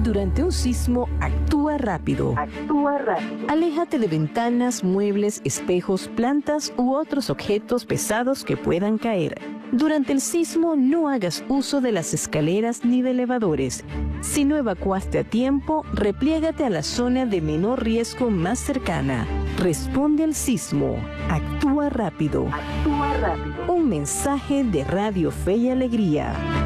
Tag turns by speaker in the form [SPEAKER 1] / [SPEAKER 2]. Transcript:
[SPEAKER 1] Durante un sismo, actúa rápido.
[SPEAKER 2] Actúa rápido.
[SPEAKER 1] Aléjate de ventanas, muebles, espejos, plantas u otros objetos pesados que puedan caer. Durante el sismo, no hagas uso de las escaleras ni de elevadores. Si no evacuaste a tiempo, repliégate a la zona de menor riesgo más cercana. Responde al sismo. Actúa rápido.
[SPEAKER 2] Actúa rápido.
[SPEAKER 1] Un mensaje de Radio Fe y Alegría.